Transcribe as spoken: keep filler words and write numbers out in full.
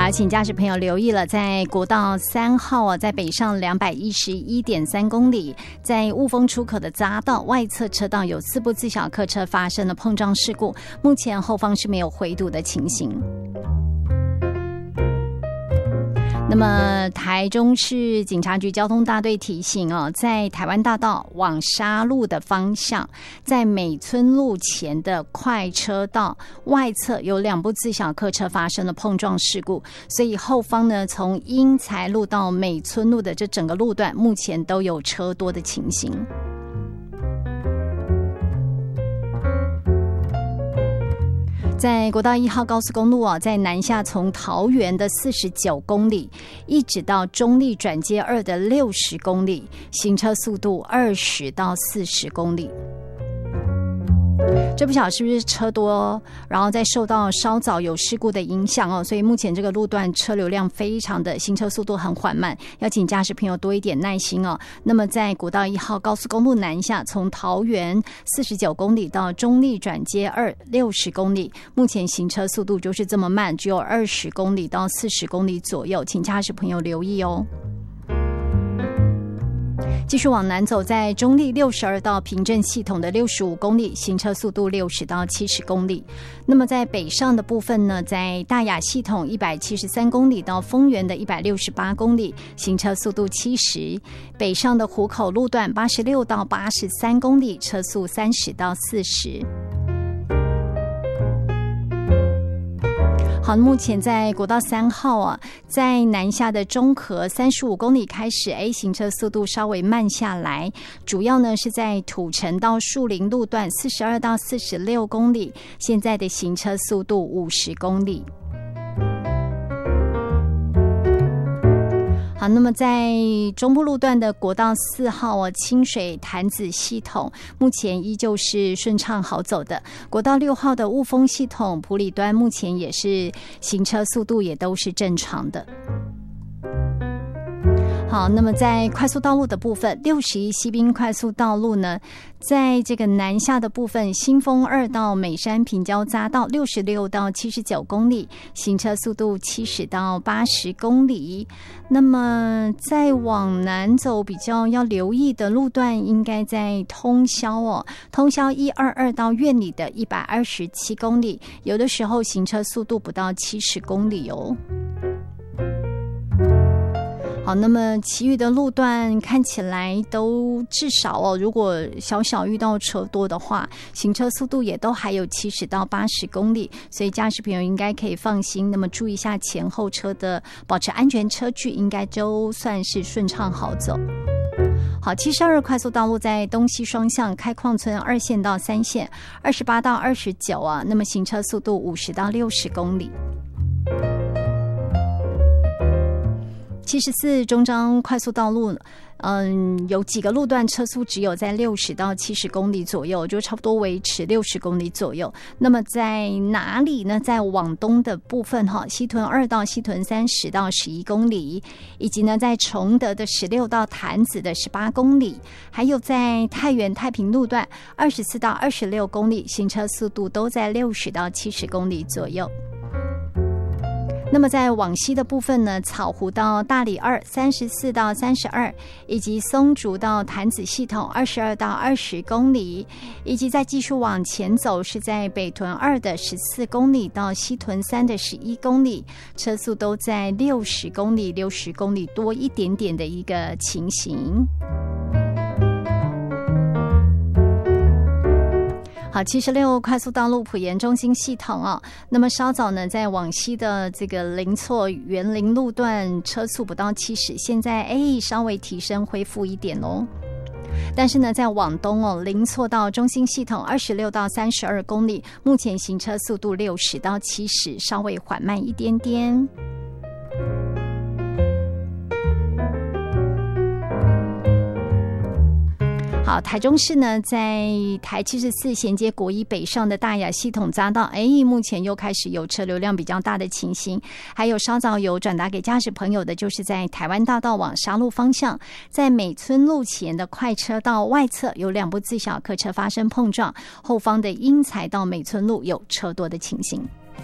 好，请驾驶朋友留意了，在国道三号啊，在北上两百一十一点三公里，在雾峰出口的匝道外侧车道有四部自小客车发生了碰撞事故，目前后方是没有回堵的情形。那么台中市警察局交通大队提醒哦，在台湾大道往沙鹿的方向，在美村路前的快车道外侧有两部自小客车发生了碰撞事故，所以后方呢，从英才路到美村路的这整个路段目前都有车多的情形。在国道一号高速公路啊，在南下从桃园的四十九公里，一直到中坜转接二的六十公里，行车速度二十到四十公里。这不晓得是不是车多，然后再受到稍早有事故的影响哦，所以目前这个路段车流量非常的，行车速度很缓慢，要请驾驶朋友多一点耐心哦。那么在国道一号高速公路南下，从桃园四十九公里到中坜转接二六十公里，目前行车速度就是这么慢，只有二十公里到四十公里左右，请驾驶朋友留意哦。继续往南走，在中坜六十二到平镇系统的六十五公里，行车速度六十到七十公里。那么在北上的部分呢，在大雅系统一百七十三公里到丰原的一百六十八公里，行车速度七十。北上的湖口路段八十六到八十三公里，车速三十到四十。好，目前在国道三号啊，在南下的中和三十五公里开始，哎，行车速度稍微慢下来，主要呢是在土城到树林路段四十二到四十六公里，现在的行车速度五十公里。好，那么在中部路段的国道四号哦，清水潭子系统目前依旧是顺畅好走的。国道六号的雾峰系统埔里端目前也是行车速度也都是正常的。好，那么在快速道路的部分，六十一西滨快速道路呢，在这个南下的部分，新丰二到美山平交匝道六十六到七十九公里，行车速度七十到八十公里。那么再往南走，比较要留意的路段，应该在通霄哦，通霄一二二到苑里的一百二十七公里，有的时候行车速度不到七十公里哦。好，那么其余的路段看起来都至少哦，如果小小遇到车多的话，行车速度也都还有七十到八十公里，所以驾驶朋友应该可以放心。那么注意一下前后车的，保持安全车距，应该都算是顺畅好走。好，七十二快速道路在东西双向开矿村二线到三线，二十八到二十九啊，那么行车速度五十到六十公里。七十四中彰快速道路，嗯，有几个路段车速只有在六十到七十公里左右，就差不多维持六十公里左右。那么在哪里呢？在往东的部分哈，西屯二到西屯三十到十一公里，以及呢在崇德的十六到潭子的十八公里，还有在太原太平路段二十四到二十六公里，行车速度都在六十到七十公里左右。那么在往西的部分呢，草湖到大里二三十四到三十二，以及松竹到潭子系统二十二到二十公里，以及再继续往前走是在北屯二的十四公里到西屯三的十一公里，车速都在六十公里、六十公里多一点点的一个情形。好，七十六快速道路埔盐中心系统哦，那么稍早呢，在往西的这个林错园林路段车速不到七十，现在哎稍微提升恢复一点哦。但是呢，在往东哦，林错到中心系统二十六到三十二公里，目前行车速度六十到七十，稍微缓慢一点点。好，台中市呢，在台七十四衔接国一北上的大雅系统匝道，哎，目前又开始有车流量比较大的情形。还有稍早有转达给驾驶朋友的，就是在台湾大道往沙鹿方向，在美村路前的快车道外侧有两部自小客车发生碰撞，后方的英才到美村路有车多的情形。